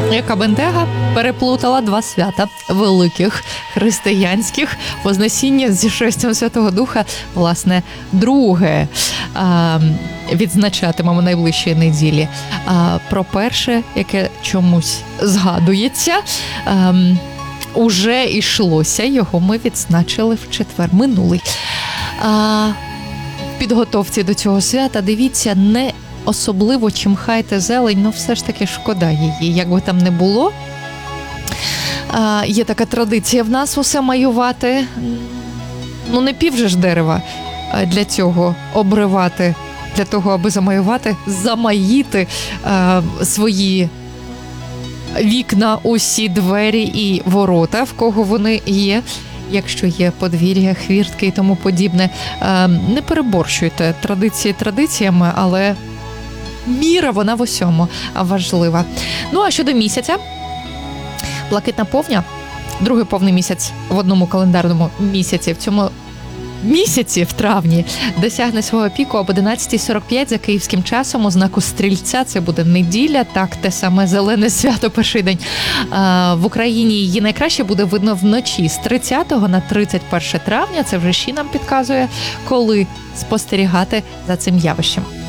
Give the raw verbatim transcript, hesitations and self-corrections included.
яка бентега переплутала два свята великих християнських – Вознесіння зі шестям Святого Духа. Власне, друге а, відзначатимемо найближчої неділі. А, про перше, яке чомусь згадується, а, уже йшлося, його ми відзначили в четвер минулий. А, в підготовці до цього свята, дивіться, не особливо чимхайте зелень, ну все ж таки шкода її, як би там не було. А, є така традиція в нас усе маювати, ну не пів же ж дерева для цього обривати, для того, аби замаювати, замаїти а, свої вікна, усі двері і ворота, в кого вони є. Якщо є подвір'я, хвіртки і тому подібне, а, не переборщуйте традиції традиціями, але міра, вона в усьому важлива. Ну, а щодо місяця, блакитна повня, другий повний місяць в одному календарному місяці, в цьому місяці, в травні, досягне свого піку об одинадцята сорок п'ять за київським часом у знаку Стрільця. Це буде неділя, так, те саме зелене свято, перший день. А, в Україні її найкраще буде видно вночі з тридцятого на тридцять перше травня. Це вже ще нам підказує, коли спостерігати за цим явищем.